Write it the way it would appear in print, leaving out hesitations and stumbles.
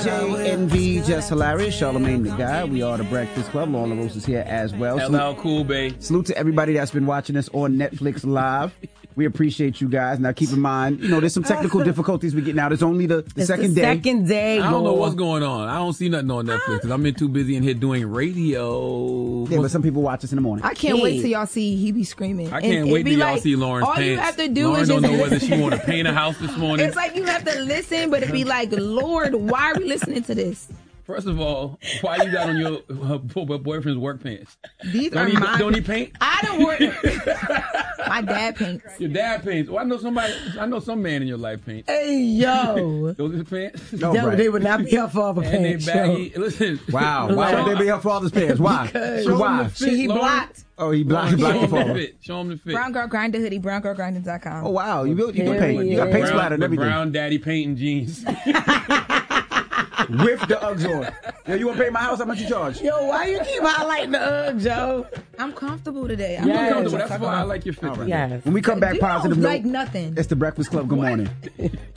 DJ NV, Just Hilarious, Charlamagne the Guy. We are the Breakfast Club. Lauren LaRose is here as well. LL Cool, babe. Salute to everybody that's been watching us on Netflix Live. We appreciate you guys. Now, keep in mind, there's some technical difficulties we're getting out. It's only the second day. Second day. I don't know what's going on. I don't see nothing on Netflix because I've been too busy in here doing radio. Yeah, but some people watch us in the morning. I can't wait till y'all see he be screaming. I can't wait till y'all see Lauren's all pants. You have to do Lauren is don't just know whether she want to paint a house this morning. It's like you have to listen, but it'd be like, Lord, why are we listening to this? First of all, why you got on your boyfriend's work pants? These are mine. Don't he paint? I don't work. My dad paints. Your dad paints. Well, I know some man in your life paints. Hey, yo. Those are his pants? No, they would not be her father's pants. And they baggy. Listen. Wow. Why would they be her father's pants? Why? Why? He blocked. Oh, he blocked the father. Show him the fit. Brown Girl Grinder hoodie, browngirlgrinding.com. Oh, wow. You can paint. You got paint splatter and everything. Brown daddy painting jeans. With the Uggs on. Yo, you want to pay my house? How much you charge? Yo, why you keep highlighting the Uggs, Joe? I'm comfortable today. I'm comfortable. That's why I like your fit. Yes. When we come back, positive note. Like nothing. It's the Breakfast Club. Good morning.